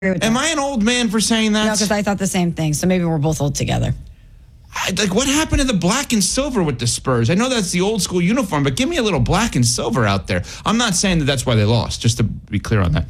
Am I an old man for saying that? No, because I thought the same thing. So maybe we're both old together. Like, what happened to the black and silver with the Spurs? I know that's the old school uniform, but give me a little black and silver out there. I'm not saying that that's why they lost, just to be clear on that.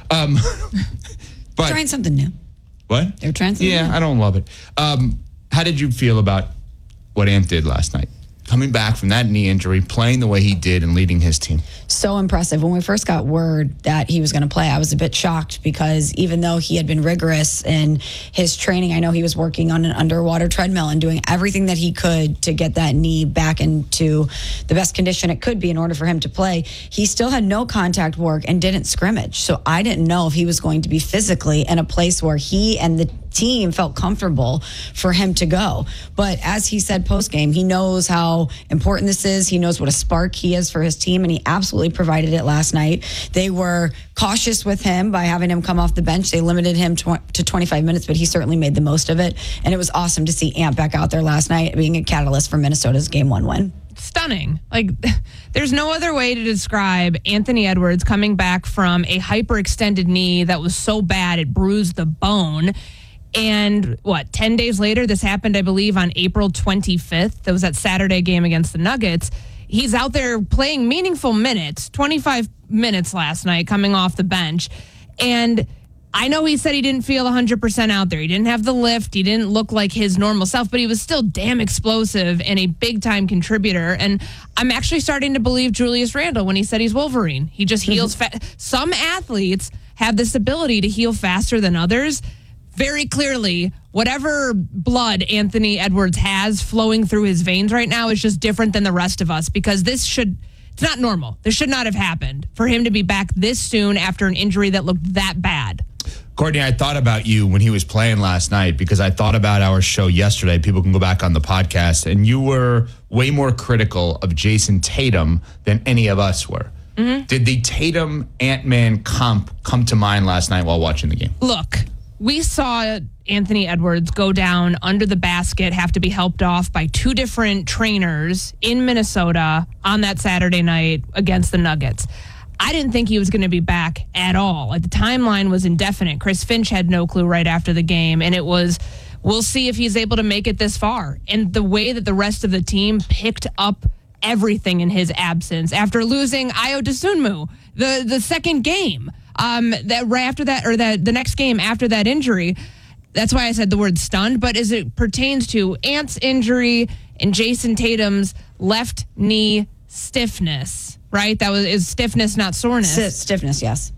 But Trying something new. What? They're trying something new. Yeah, I don't love it. How did you feel about what Ant did last night? Coming back from that knee injury, playing the way he did, and leading his team. So impressive. When we first got word that he was going to play, I was a bit shocked because even though he had been rigorous in his training, I know he was working on an underwater treadmill and doing everything that he could to get that knee back into the best condition it could be in order for him to play. He still had no contact work and didn't scrimmage. So I didn't know if he was going to be physically in a place where he and the team felt comfortable for him to go. But as he said post-game, he knows how important this is. He knows what a spark he is for his team, and he absolutely provided it last night. They were cautious with him by having him come off the bench. They limited him to 25 minutes, but he certainly made the most of it. And it was awesome to see Ant back out there last night, being a catalyst for Minnesota's Game 1 win. Stunning. Like, there's no other way to describe Anthony Edwards coming back from a hyperextended knee that was so bad it bruised the bone. And 10 days later, this happened, I believe, on April 25th. That was that Saturday game against the Nuggets. He's out there playing meaningful minutes, 25 minutes last night, coming off the bench. And I know he said he didn't feel 100% out there. He didn't have the lift. He didn't look like his normal self, but he was still damn explosive and a big-time contributor. And I'm actually starting to believe Julius Randle when he said he's Wolverine. He just heals Some athletes have this ability to heal faster than others. Very clearly, whatever blood Anthony Edwards has flowing through his veins right now is just different than the rest of us, because it's not normal. This should not have happened for him to be back this soon after an injury that looked that bad. Courtney, I thought about you when he was playing last night because I thought about our show yesterday. People can go back on the podcast, and you were way more critical of Jason Tatum than any of us were. Mm-hmm. Did the Tatum Ant-Man comp come to mind last night while watching the game? Look, we saw Anthony Edwards go down under the basket, have to be helped off by two different trainers in Minnesota on that Saturday night against the Nuggets. I didn't think he was going to be back at all. Like, the timeline was indefinite. Chris Finch had no clue right after the game, and it was, we'll see if he's able to make it this far. And the way that the rest of the team picked up everything in his absence after losing Ayo Dosunmu, the second game. The next game after that injury. That's why I said the word stunned. But as it pertains to Ant's injury and Jason Tatum's left knee stiffness, right? Is stiffness, not soreness. Stiffness, yes.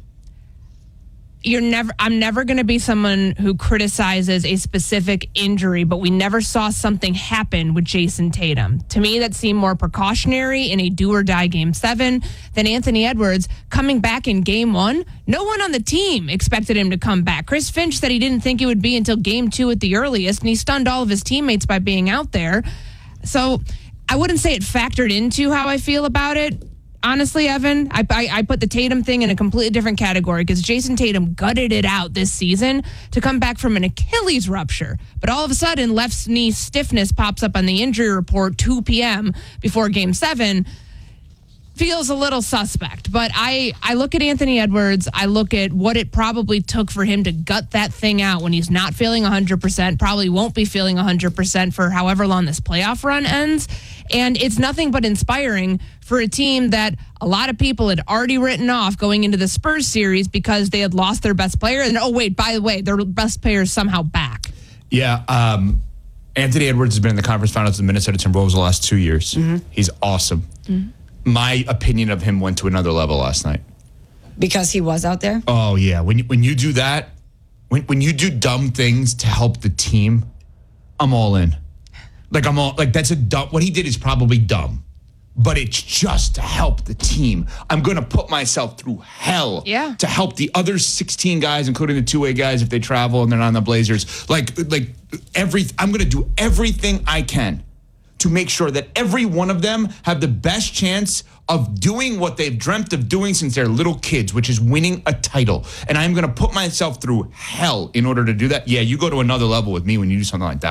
I'm never going to be someone who criticizes a specific injury, but we never saw something happen with Jason Tatum. To me, that seemed more precautionary in a do-or-die Game 7 than Anthony Edwards coming back in Game 1. No one on the team expected him to come back. Chris Finch said he didn't think it would be until Game 2 at the earliest, and he stunned all of his teammates by being out there. So I wouldn't say it factored into how I feel about it. Honestly, Evan, I put the Tatum thing in a completely different category because Jason Tatum gutted it out this season to come back from an Achilles rupture. But all of a sudden, left knee stiffness pops up on the injury report 2 p.m. before Game 7. Feels a little suspect. But I look at Anthony Edwards. I look at what it probably took for him to gut that thing out when he's not feeling 100%, probably won't be feeling 100% for however long this playoff run ends. And it's nothing but inspiring for a team that a lot of people had already written off going into the Spurs series because they had lost their best player. And, oh, wait, by the way, their best player is somehow back. Yeah. Anthony Edwards has been in the conference finals of the Minnesota Timberwolves the last 2 years. Mm-hmm. He's awesome. Mm-hmm. My opinion of him went to another level last night. Because he was out there? Oh, yeah. When you do that, when you do dumb things to help the team, I'm all in. That's a dumb. What he did is probably dumb, but it's just to help the team. I'm going to put myself through hell to help the other 16 guys, including the two-way guys if they travel and they're not on the Blazers. I'm going to do everything I can to make sure that every one of them have the best chance of doing what they've dreamt of doing since they're little kids, which is winning a title. And I'm going to put myself through hell in order to do that. Yeah, you go to another level with me when you do something like that.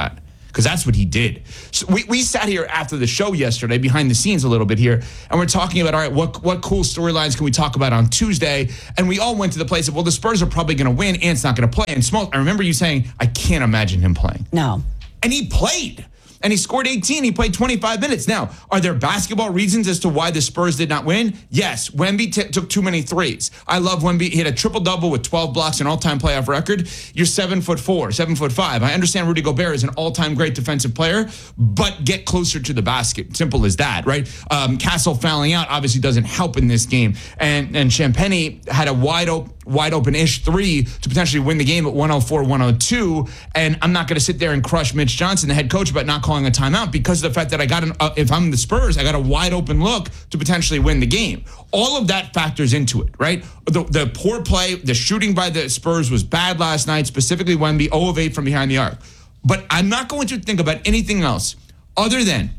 because that's what he did. So we sat here after the show yesterday, behind the scenes a little bit here, and we're talking about, all right, what cool storylines can we talk about on Tuesday? And we all went to the place of, well, the Spurs are probably going to win. Ant's not going to play. And I remember you saying, I can't imagine him playing. No. And he played. And he scored 18. He played 25 minutes. Now, are there basketball reasons as to why the Spurs did not win? Yes. Wemby took too many threes. I love Wemby. He had a triple-double with 12 blocks, an all-time playoff record. You're 7'4", 7'5". I understand Rudy Gobert is an all-time great defensive player, but get closer to the basket. Simple as that, right? Castle fouling out obviously doesn't help in this game. And Champagnie had a wide open-ish three to potentially win the game at 104-102. And I'm not going to sit there and crush Mitch Johnson, the head coach, about not calling a timeout because of the fact that I got if I'm the Spurs, I got a wide open look to potentially win the game. All of that factors into it, right? The poor play, the shooting by the Spurs was bad last night, specifically Wemby, 0 of 8 from behind the arc. But I'm not going to think about anything else other than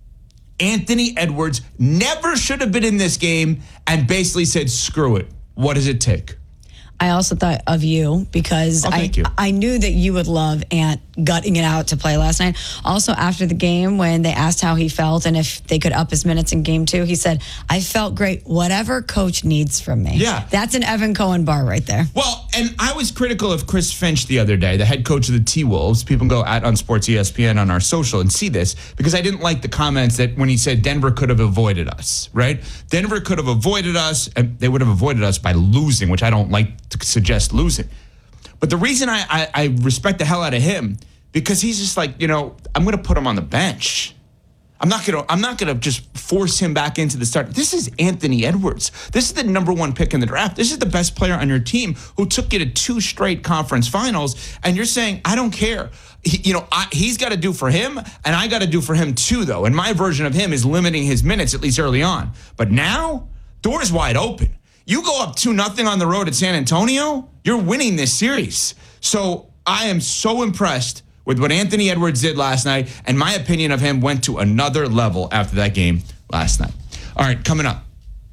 Anthony Edwards never should have been in this game and basically said, screw it. What does it take? I also thought of you because I knew that you would love Ant gutting it out to play last night. Also, after the game, when they asked how he felt and if they could up his minutes in game 2, he said, I felt great. Whatever coach needs from me. Yeah. That's an Evan Cohen bar right there. Well, and I was critical of Chris Finch the other day, the head coach of the T-Wolves. People can go at Unsports ESPN on our social and see this because I didn't like the comments that when he said Denver could have avoided us, right? Denver could have avoided us, and they would have avoided us by losing, which I don't like to suggest losing. But the reason I respect the hell out of him, because he's just like, I'm going to put him on the bench. I'm not going to just force him back into the start. This is Anthony Edwards. This is the number 1 pick in the draft. This is the best player on your team who took you to 2 straight conference finals. And you're saying, I don't care. He's got to do for him, and I got to do for him too, though. And my version of him is limiting his minutes, at least early on. But now, doors wide open. You go up 2-0 on the road at San Antonio, you're winning this series. So I am so impressed with what Anthony Edwards did last night, and my opinion of him went to another level after that game last night. All right, coming up.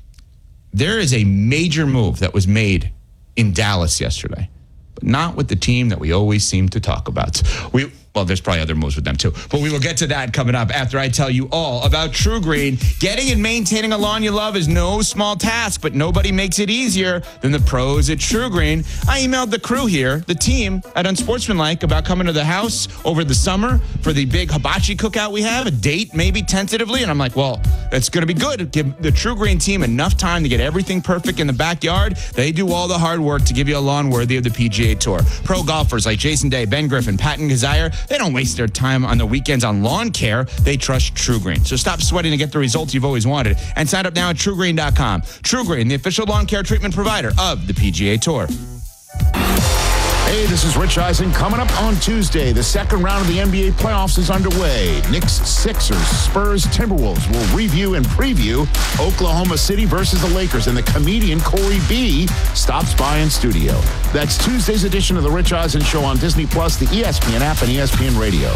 There is a major move that was made in Dallas yesterday, but not with the team that we always seem to talk about. Well, there's probably other moves with them too, but we will get to that coming up after I tell you all about True Green. Getting and maintaining a lawn you love is no small task, but nobody makes it easier than the pros at True Green. I emailed the crew here, the team at Unsportsmanlike, about coming to the house over the summer for the big hibachi cookout we have, a date maybe tentatively, and I'm like, well, it's going to be good. Give the True Green team enough time to get everything perfect in the backyard. They do all the hard work to give you a lawn worthy of the PGA Tour. Pro golfers like Jason Day, Ben Griffin, Patton Kazire, they don't waste their time on the weekends on lawn care. They trust True Green. So stop sweating to get the results you've always wanted and sign up now at TrueGreen.com. True Green, the official lawn care treatment provider of the PGA Tour. Hey, this is Rich Eisen. Coming up on Tuesday, the second round of the NBA playoffs is underway. Knicks, Sixers, Spurs, Timberwolves will review and preview Oklahoma City versus the Lakers, and the comedian Corey B stops by in studio. That's Tuesday's edition of the Rich Eisen Show on Disney+, the ESPN app, and ESPN Radio.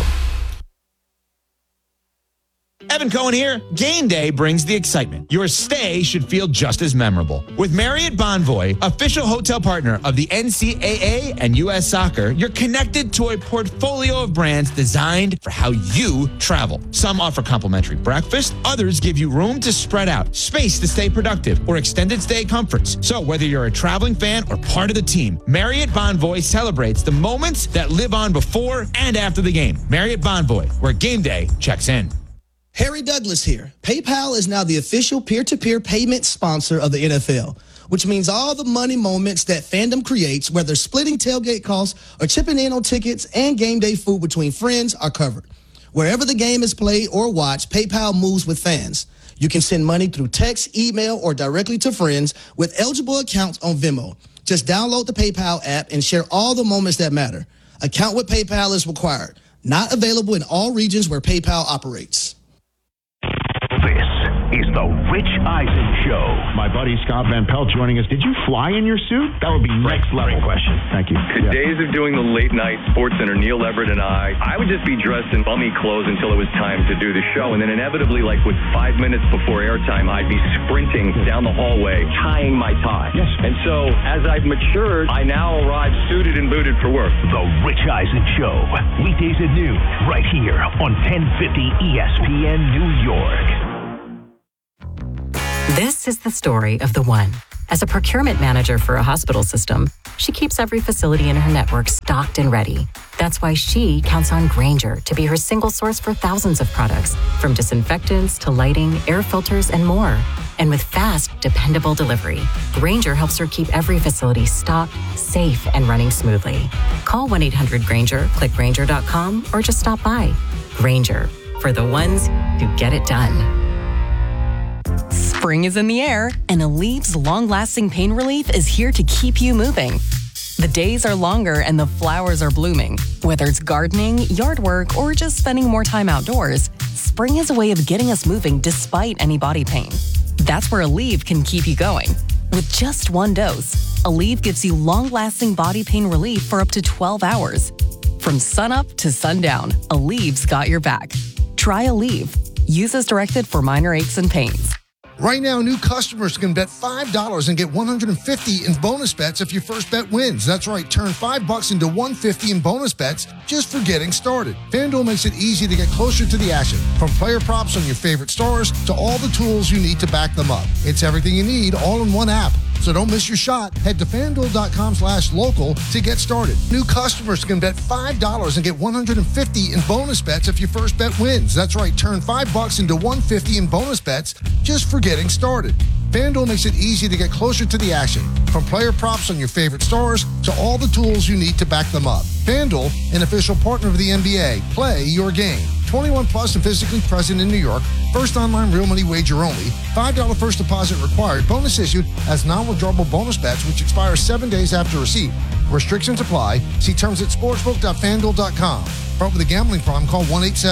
Evan Cohen here. Game day brings the excitement. Your stay should feel just as memorable. With Marriott Bonvoy, official hotel partner of the NCAA and U.S. Soccer, you're connected to a portfolio of brands designed for how you travel. Some offer complimentary breakfast, others give you room to spread out, space to stay productive, or extended stay comforts. So whether you're a traveling fan or part of the team, Marriott Bonvoy celebrates the moments that live on before and after the game. Marriott Bonvoy, where game day checks in. Harry Douglas here. PayPal is now the official peer-to-peer payment sponsor of the NFL, which means all the money moments that fandom creates, whether splitting tailgate costs or chipping in on tickets and game day food between friends, are covered. Wherever the game is played or watched, PayPal moves with fans. You can send money through text, email, or directly to friends with eligible accounts on Venmo. Just download the PayPal app and share all the moments that matter. Account with PayPal is required. Not available in all regions where PayPal operates. This is the Rich Eisen Show. My buddy Scott Van Pelt joining us. Did you fly in your suit? That would be next level. Great question. Thank you. The days of doing the late night Sports Center, Neil Everett and I would just be dressed in bummy clothes until it was time to do the show. And then inevitably, like with 5 minutes before airtime, I'd be sprinting down the hallway, tying my tie. Yes. And so as I've matured, I now arrive suited and booted for work. The Rich Eisen Show. Weekdays at noon, right here on 1050 ESPN New York. This is the story of the one. As a procurement manager for a hospital system, she keeps every facility in her network stocked and ready. That's why she counts on Grainger to be her single source for thousands of products, from disinfectants to lighting, air filters, and more. And with fast, dependable delivery, Grainger helps her keep every facility stocked, safe, and running smoothly. Call 1-800-GRAINGER, click Grainger.com, or just stop by. Grainger, for the ones who get it done. Spring is in the air, and Aleve long-lasting pain relief is here to keep you moving. The days are longer and the flowers are blooming. Whether it's gardening, yard work, or just spending more time outdoors, spring is a way of getting us moving despite any body pain. That's where Aleve can keep you going. With just one dose, Aleve gives you long-lasting body pain relief for up to 12 hours. From sunup to sundown, Aleve's got your back. Try Aleve. Use as directed for minor aches and pains. Right now, new customers can bet $5 and get $150 in bonus bets if your first bet wins. That's right, turn $5 into $150 in bonus bets just for getting started. FanDuel makes it easy to get closer to the action, from player props on your favorite stars to all the tools you need to back them up. It's everything you need all in one app. So don't miss your shot. Head to FanDuel.com/local to get started. New customers can bet $5 and get $150 in bonus bets if your first bet wins. That's right, turn $5 into $150 in bonus bets just for getting started. FanDuel makes it easy to get closer to the action, from player props on your favorite stars to all the tools you need to back them up. FanDuel, an official partner of the NBA. Play your game. 21 plus and physically present in New York. First online real money wager only. $5 first deposit required. Bonus issued as non-withdrawable bonus bets, which expire 7 days after receipt. Restrictions apply. See terms at sportsbook.fanduel.com. Front with a gambling problem, call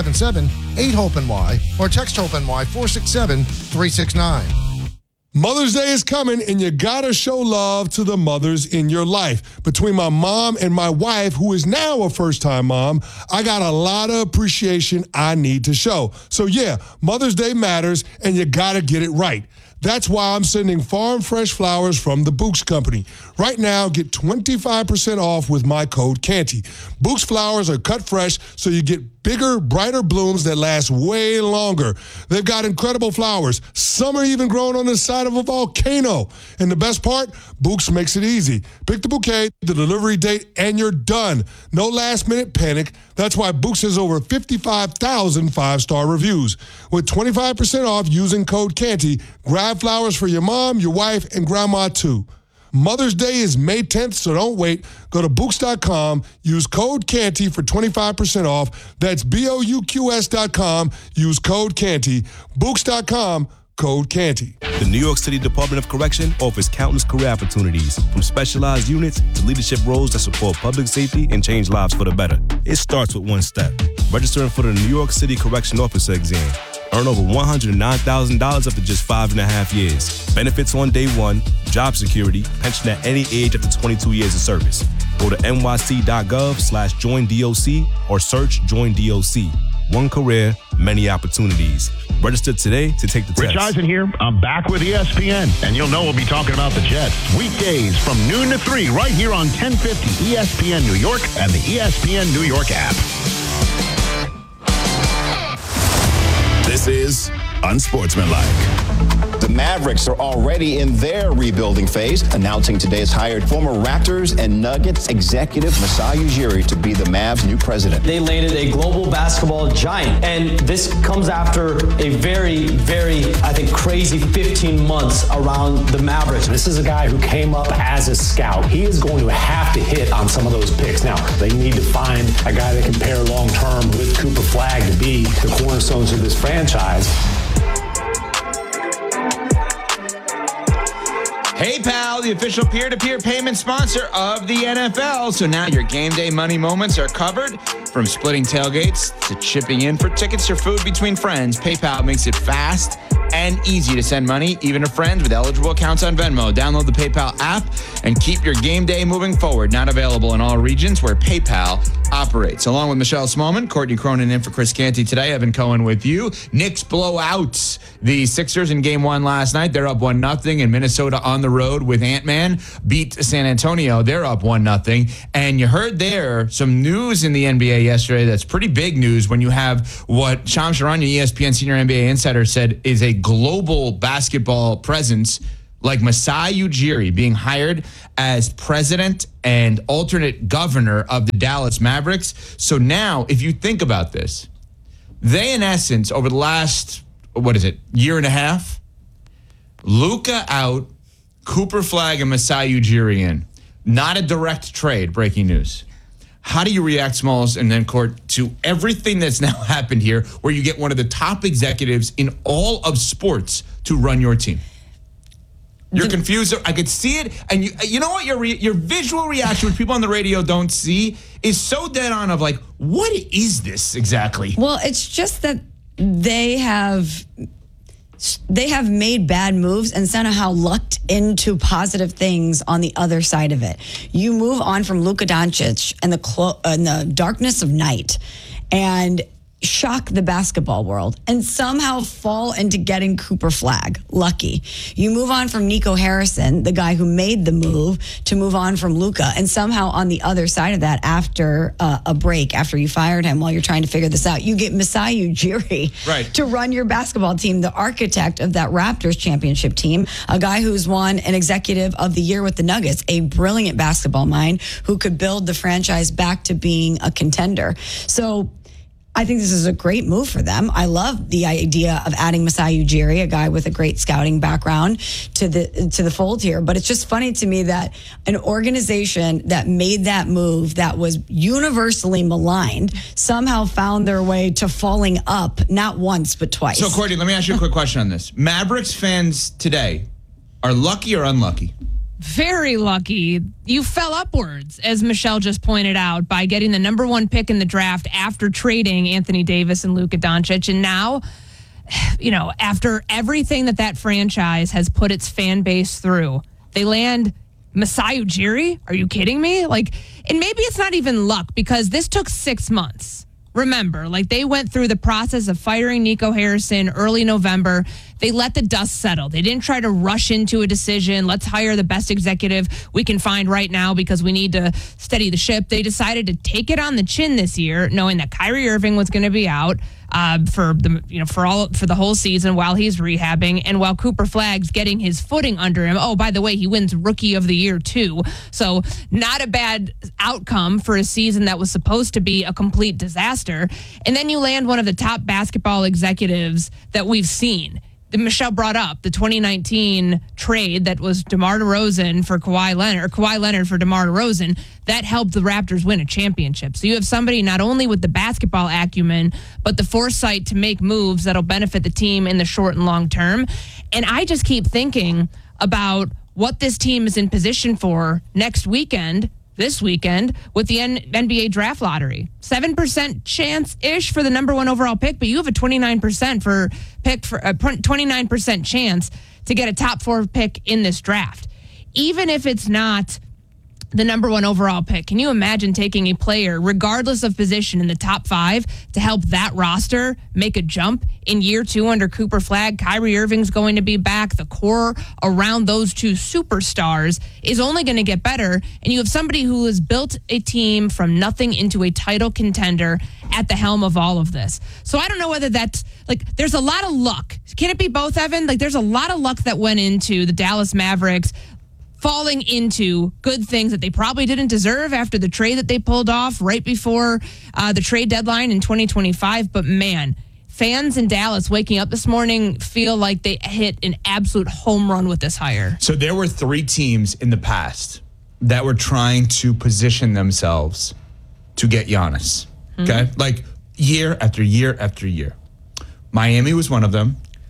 1-877-8-HOPE-NY or text HOPE-NY 467-369. Mother's Day is coming, and you gotta show love to the mothers in your life. Between my mom and my wife, who is now a first-time mom, I got a lot of appreciation I need to show. So yeah, Mother's Day matters, and you gotta get it right. That's why I'm sending farm fresh flowers from the Books Company. Right now, get 25% off with my code Canty. Books flowers are cut fresh, so you get bigger, brighter blooms that last way longer. They've got incredible flowers. Some are even growing on the side of a volcano. And the best part, Books makes it easy. Pick the bouquet, the delivery date, and you're done. No last-minute panic. That's why Books has over 55,000 five-star reviews. With 25% off using code Canty, grab flowers for your mom, your wife, and grandma too. Mother's Day is May 10th, so don't wait. Go to Books.com, use code Canty for 25% off. That's BOUQS.com, use code Canty. Books.com, code Canty. The New York City Department of Correction offers countless career opportunities, from specialized units to leadership roles that support public safety and change lives for the better. It starts with one step: registering for the New York City Correction Officer exam. Earn over $109,000 after just 5.5 years. Benefits on day one, job security, pension at any age after 22 years of service. Go to nyc.gov/joinDOC or search Join DOC. One career, many opportunities. Register today to take the test. Rich Eisen here. I'm back with ESPN, and you'll know we'll be talking about the Jets. Weekdays from noon to 3 right here on 1050 ESPN New York and the ESPN New York app. This is Unsportsmanlike. The Mavericks are already in their rebuilding phase. Announcing today has hired former Raptors and Nuggets executive Masai Ujiri to be the Mavs' new president. They landed a global basketball giant, and this comes after a very, I think, crazy 15 months around the Mavericks. This is a guy who came up as a scout. He is going to have to hit on some of those picks. Now, they need to find a guy that can pair long-term with Cooper Flagg to be the cornerstones of this franchise. Hey, pal, PayPal, the official peer-to-peer payment sponsor of the NFL. So now your game day money moments are covered. From splitting tailgates to chipping in for tickets or food between friends, PayPal makes it fast and easy to send money, even to friends with eligible accounts on Venmo. Download the PayPal app and keep your game day moving forward. Not available in all regions where PayPal operates. Along with Michelle Smallman, Courtney Cronin in for Chris Canty today. Evan Cohen with you. Knicks blow out the Sixers in Game 1 last night. They're up 1-0, and Minnesota on the road with Ant-Man beat San Antonio. They're up 1-0. And you heard there some news in the NBA yesterday that's pretty big news when you have what Shams Charania, ESPN senior NBA insider, said is a global basketball presence like Masai Ujiri being hired as president and alternate governor of the Dallas Mavericks. So now, if you think about this, they in essence, over the last, year and a half, Luka out, Cooper Flag and Masai Ujiri in. Not a direct trade, breaking news. How do you react, Smalls, and then Court, to everything that's now happened here where you get one of the top executives in all of sports to run your team? You're confused. I could see it. And you know what? Your visual reaction, which people on the radio don't see, is so dead on of like, what is this exactly? Well, it's just that they have made bad moves and somehow lucked into positive things on the other side of it. You move on from Luka Doncic and the darkness of night and shock the basketball world and somehow fall into getting Cooper Flag. Lucky. You move on from Nico Harrison, the guy who made the move, to move on from Luka, and somehow on the other side of that, after a break, after you fired him while you're trying to figure this out, you get Masai Ujiri to run your basketball team, the architect of that Raptors championship team, a guy who's won an executive of the year with the Nuggets, a brilliant basketball mind who could build the franchise back to being a contender. So I think this is a great move for them. I love the idea of adding Masai Ujiri, a guy with a great scouting background, to the fold here. But it's just funny to me that an organization that made that move that was universally maligned somehow found their way to falling up, not once, but twice. So, Courtney, let me ask you a quick question on this. Mavericks fans today are lucky or unlucky? Very lucky. You fell upwards, as Michelle just pointed out, by getting the number 1 pick in the draft after trading Anthony Davis and Luka Doncic. And now, after everything that franchise has put its fan base through, they land Masai Ujiri? Are you kidding me? And maybe it's not even luck, because this took 6 months. Remember, they went through the process of firing Nico Harrison early November. They let the dust settle. They didn't try to rush into a decision. Let's hire the best executive we can find right now because we need to steady the ship. They decided to take it on the chin this year, knowing that Kyrie Irving was going to be out for the whole season while he's rehabbing, and while Cooper Flag's getting his footing under him. Oh, by the way, he wins Rookie of the Year too. So not a bad outcome for a season that was supposed to be a complete disaster. And then you land one of the top basketball executives that we've seen. Michelle brought up the 2019 trade that was DeMar DeRozan for Kawhi Leonard for DeMar DeRozan. That helped the Raptors win a championship. So you have somebody not only with the basketball acumen, but the foresight to make moves that'll benefit the team in the short and long term. And I just keep thinking about what this team is in position for this weekend with the NBA draft lottery. 7% chance-ish for the number 1 overall pick, but you have a 29% chance to get a top 4 pick in this draft. Even if it's not the number 1 overall pick, can you imagine taking a player, regardless of position, in the top 5 to help that roster make a jump in year 2 under Cooper Flag? Kyrie Irving's going to be back. The core around those two superstars is only going to get better. And you have somebody who has built a team from nothing into a title contender at the helm of all of this. So I don't know whether that's there's a lot of luck. Can it be both, Evan? There's a lot of luck that went into the Dallas Mavericks falling into good things that they probably didn't deserve after the trade that they pulled off right before the trade deadline in 2025. But man, fans in Dallas waking up this morning feel like they hit an absolute home run with this hire. So there were 3 teams in the past that were trying to position themselves to get Giannis. Okay? Year after year after year. Miami was one of them.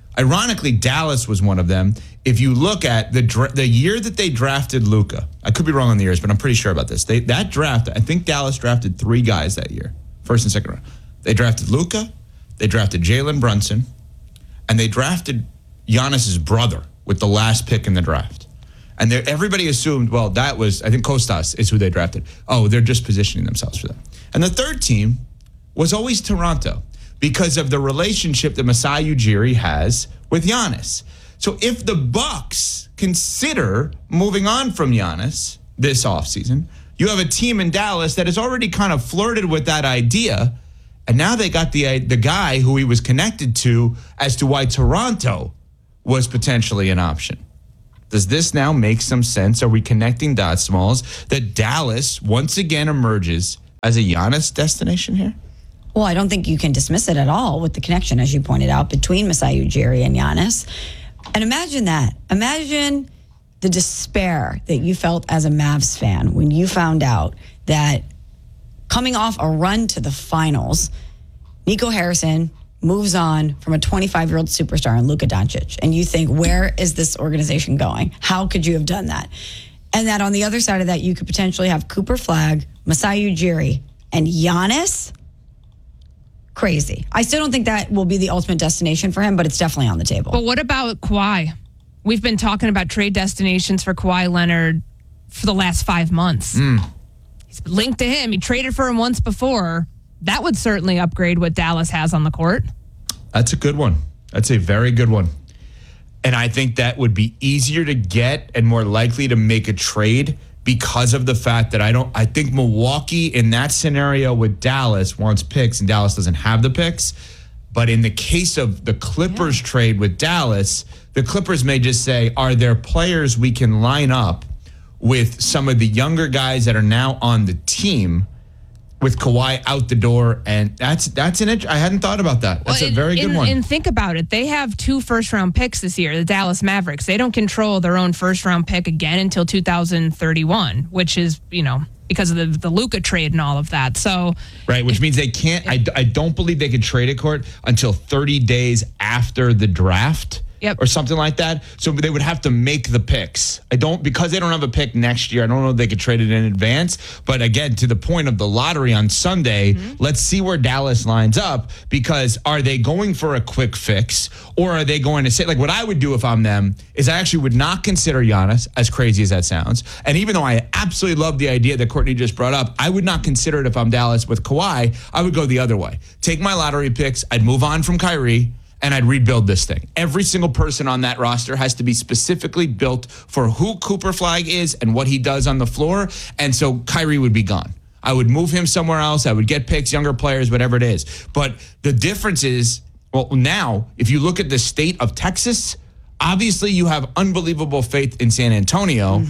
Ironically, Dallas was one of them. If you look at the year that they drafted Luka, I could be wrong on the years, but I'm pretty sure about this. That draft, I think Dallas drafted 3 guys that year, first and second round. They drafted Luka, they drafted Jalen Brunson, and they drafted Giannis's brother with the last pick in the draft. And everybody assumed, well, that was, I think Kostas is who they drafted. Oh, they're just positioning themselves for that. And the third team was always Toronto because of the relationship that Masai Ujiri has with Giannis. So if the Bucks consider moving on from Giannis this offseason, you have a team in Dallas that has already kind of flirted with that idea, and now they got the guy who he was connected to as to why Toronto was potentially an option. Does this now make some sense? Are we connecting dots, Smalls, that Dallas once again emerges as a Giannis destination here? Well, I don't think you can dismiss it at all with the connection, as you pointed out, between Masai Ujiri and Giannis. And imagine that. Imagine the despair that you felt as a Mavs fan when you found out that coming off a run to the finals, Nico Harrison moves on from a 25-year-old superstar in Luka Doncic. And you think, where is this organization going? How could you have done that? And that on the other side of that, you could potentially have Cooper Flagg, Masai Ujiri, and Giannis. Crazy. I still don't think that will be the ultimate destination for him, but it's definitely on the table. But what about Kawhi? We've been talking about trade destinations for Kawhi Leonard for the last 5 months. He's linked to him. He traded for him once before. That would certainly upgrade what Dallas has on the court. That's a good one. That's a very good one. And I think that would be easier to get and more likely to make a trade because of the fact that I think Milwaukee in that scenario with Dallas wants picks and Dallas doesn't have the picks. But in the case of the Clippers trade with Dallas, the Clippers may just say, are there players we can line up with some of the younger guys that are now on the team with Kawhi out the door? And that's I hadn't thought about that. That's a very good one. And think about it. They have 2 first-round picks this year, the Dallas Mavericks. They don't control their own first-round pick again until 2031, which is, because of the Luka trade and all of that. So right, which means they can't, I don't believe they could trade a court until 30 days after the draft. Or something like that. So they would have to make the picks. Because they don't have a pick next year, I don't know if they could trade it in advance. But again, to the point of the lottery on Sunday, let's see where Dallas lines up, because are they going for a quick fix, or are they going to say, like, what I would do if I'm them is I actually would not consider Giannis, as crazy as that sounds. And even though I absolutely love the idea that Courtney just brought up, I would not consider it if I'm Dallas with Kawhi. I would go the other way. Take my lottery picks. I'd move on from Kyrie, and I'd rebuild this thing. Every single person on that roster has to be specifically built for who Cooper Flagg is and what he does on the floor. And so Kyrie would be gone. I would move him somewhere else. I would get picks, younger players, whatever it is. But the difference is, well, now, if you look at the state of Texas, obviously you have unbelievable faith in San Antonio.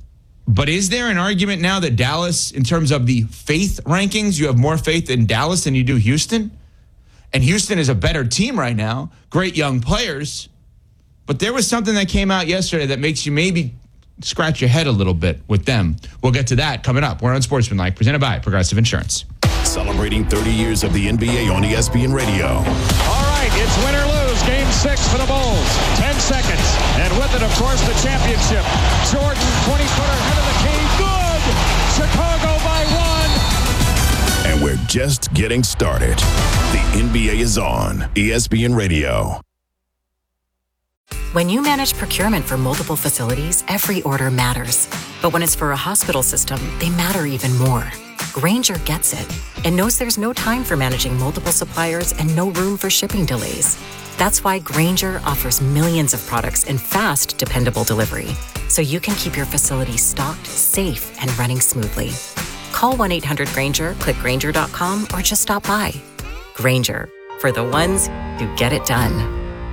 But is there an argument now that Dallas, in terms of the faith rankings, you have more faith in Dallas than you do Houston? And Houston is a better team right now. Great young players. But there was something that came out yesterday that makes you maybe scratch your head a little bit with them. We'll get to that coming up. We're on Sportsmanlike, presented by Progressive Insurance. Celebrating 30 years of the NBA on ESPN Radio. All right, it's win or lose. Game 6 for the Bulls. 10 seconds. And with it, of course, the championship. Jordan, 20-footer, head of the key. Good! Chicago by 1. And we're just getting started. The NBA is on ESPN Radio. When you manage procurement for multiple facilities, every order matters. But when it's for a hospital system, they matter even more. Grainger gets it and knows there's no time for managing multiple suppliers and no room for shipping delays. That's why Grainger offers millions of products in fast, dependable delivery, so you can keep your facility stocked, safe, and running smoothly. Call 1-800-GRAINGER, click Grainger.com, or just stop by. Grainger, for the ones who get it done.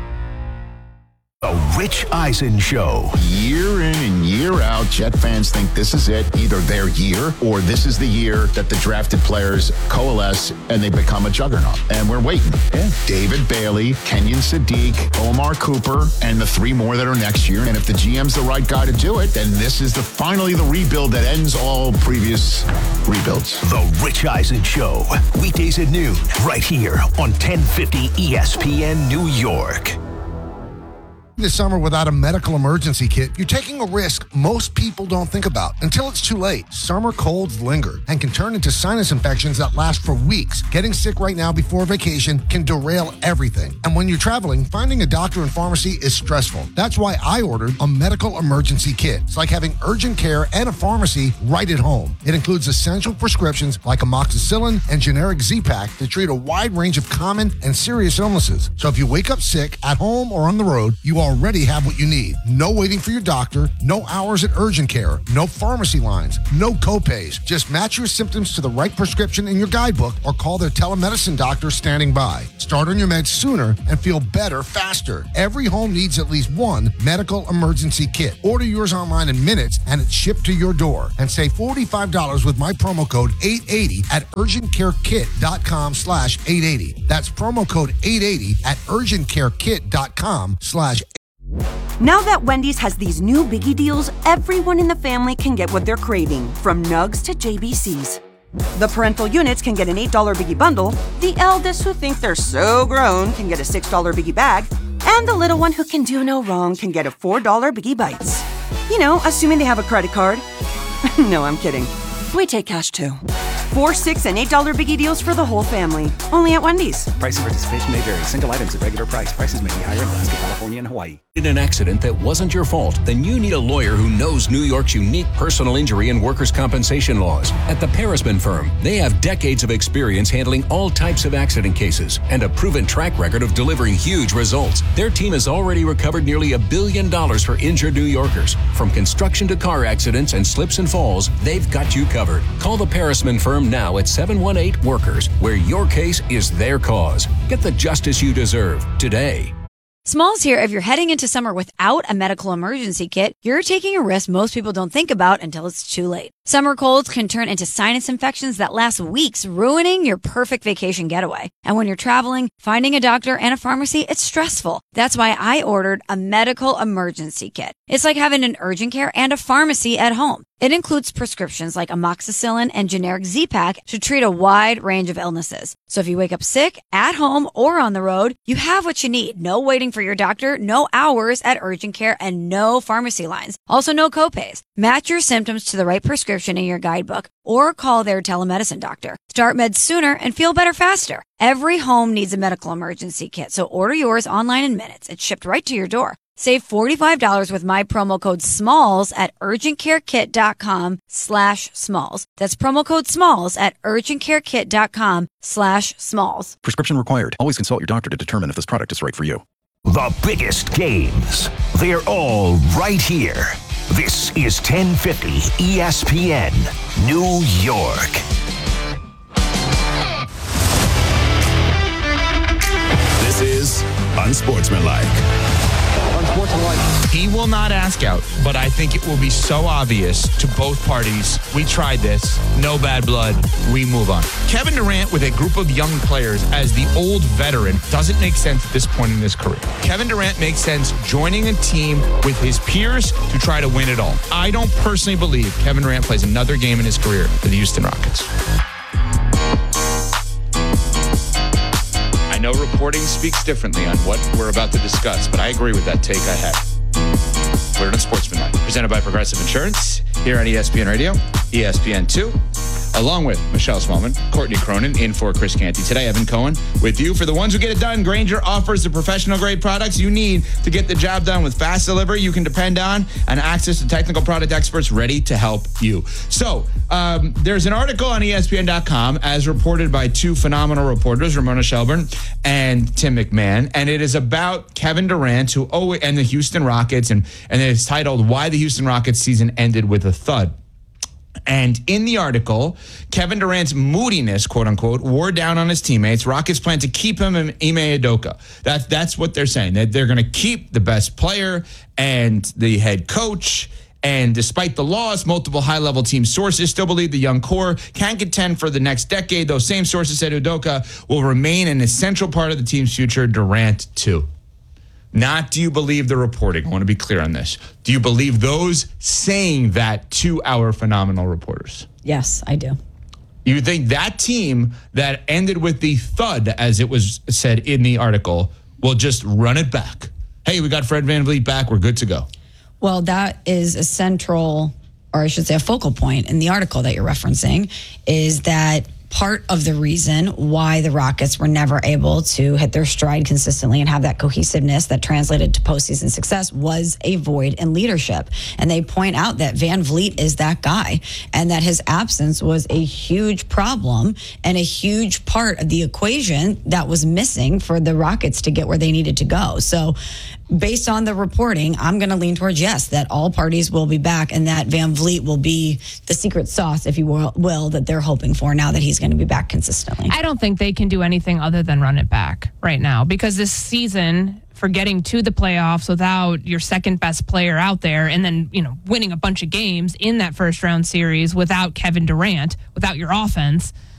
The Rich Eisen Show. Year in and year out, Jet fans think this is it, either their year or this is the year that the drafted players coalesce and they become a juggernaut. And we're waiting. David Bailey, Kenyon Sadiq, Omar Cooper, and the 3 more that are next year. And if the GM's the right guy to do it, then this is finally the rebuild that ends all previous rebuilds. The Rich Eisen Show. Weekdays at noon, right here on 1050 ESPN New York. This summer without a medical emergency kit, you're taking a risk most people don't think about until it's too late. Summer colds linger and can turn into sinus infections that last for weeks. Getting sick right now before vacation can derail everything. And when you're traveling, finding a doctor and pharmacy is stressful. That's why I ordered a medical emergency kit. It's like having urgent care and a pharmacy right at home. It includes essential prescriptions like amoxicillin and generic Z-Pak to treat a wide range of common and serious illnesses. So if you wake up sick at home or on the road, you already have what you need. No waiting for your doctor, no hours at urgent care, no pharmacy lines, no copays. Just match your symptoms to the right prescription in your guidebook or call their telemedicine doctor standing by. Start on your meds sooner and feel better faster. Every home needs at least one medical emergency kit. Order yours online in minutes and it's shipped to your door. And save $45 with my promo code 880 at urgentcarekit.com/880. That's promo code 880 at urgentcarekit.com/880. Now that Wendy's has these new biggie deals, everyone in the family can get what they're craving, from nugs to JBCs. The parental units can get an $8 biggie bundle, the eldest who think they're so grown can get a $6 biggie bag, and the little one who can do no wrong can get a $4 biggie bites. You know, assuming they have a credit card. No, I'm kidding. We take cash too. 4, 6, and $8 biggie deals for the whole family. Only at Wendy's. Price and participation may vary. Single items at regular price. Prices may be higher in Alaska, California, and Hawaii. In an accident that wasn't your fault, then you need a lawyer who knows New York's unique personal injury and workers' compensation laws. At the Parisman Firm, they have decades of experience handling all types of accident cases and a proven track record of delivering huge results. Their team has already recovered nearly $1 billion for injured New Yorkers. From construction to car accidents and slips and falls, they've got you covered. Call the Parisman Firm now at 718-WORKERS, where your case is their cause. Get the justice you deserve today. Smalls here. If you're heading into summer without a medical emergency kit, you're taking a risk most people don't think about until it's too late. Summer colds can turn into sinus infections that last weeks, ruining your perfect vacation getaway. And when you're traveling, finding a doctor and a pharmacy, it's stressful. That's why I ordered a medical emergency kit. It's like having an urgent care and a pharmacy at home. It includes prescriptions like amoxicillin and generic Z-Pak to treat a wide range of illnesses. So if you wake up sick, at home, or on the road, you have what you need. No waiting for your doctor, no hours at urgent care, and no pharmacy lines. Also, no copays. Match your symptoms to the right prescription in your guidebook or call their telemedicine doctor. Start meds sooner and feel better faster. Every home needs a medical emergency kit, so order yours online in minutes. It's shipped right to your door. Save $45 with my promo code SMALLS at urgentcarekit.com/smalls. That's promo code SMALLS at urgentcarekit.com/smalls. Prescription required. Always consult your doctor to determine if this product is right for you. The biggest games. They're all right here. This is 1050 ESPN New York. This is Unsportsmanlike. He will not ask out, but I think it will be so obvious to both parties. We tried this. No bad blood. We move on. Kevin Durant with a group of young players as the old veteran doesn't make sense at this point in his career. Kevin Durant makes sense joining a team with his peers to try to win it all. I don't personally believe Kevin Durant plays another game in his career for the Houston Rockets. I know reporting speaks differently on what we're about to discuss, but I agree with that take I had. We're on Sportsmanlike, presented by Progressive Insurance, here on ESPN Radio, ESPN2, along with Michelle Smallman, Courtney Cronin, in for Chris Canty. Today, Evan Cohen with you. For the ones who get it done, Grainger offers the professional-grade products you need to get the job done with fast delivery you can depend on and access to technical product experts ready to help you. So, there's an article on ESPN.com as reported by two phenomenal reporters, Ramona Shelburne and Tim McMahon, and it is about Kevin Durant and the Houston Rockets, and it's titled, Why the Houston Rockets Season Ended with a Thud. And in the article, Kevin Durant's moodiness, quote unquote, wore down on his teammates. Rockets plan to keep him in Ime Udoka. That's what they're saying. That they're going to keep the best player and the head coach. And despite the loss, multiple high-level team sources still believe the young core can contend for the next decade. Those same sources said Udoka will remain an essential part of the team's future. Durant, too. Not do you believe the reporting. I want to be clear on this. Do you believe those saying that to our phenomenal reporters? Yes, I do. You think that team that ended with the thud, as it was said in the article, will just run it back hey, we got Fred VanVleet back. We're good to go. Well, that is a central, or I should say a focal point in the article that you're referencing, is that part of the reason why the Rockets were never able to hit their stride consistently and have that cohesiveness that translated to postseason success was a void in leadership. And they point out that VanVleet is that guy, and that his absence was a huge problem and a huge part of the equation that was missing for the Rockets to get where they needed to go. So based on the reporting, I'm going to lean towards yes, that all parties will be back and that VanVleet will be the secret sauce, if you will, that they're hoping for now that he's going to be back consistently. I don't think they can do anything other than run it back right now, because this season, for getting to the playoffs without your second best player out there, and then, winning a bunch of games in that first round series without Kevin Durant, without your offense,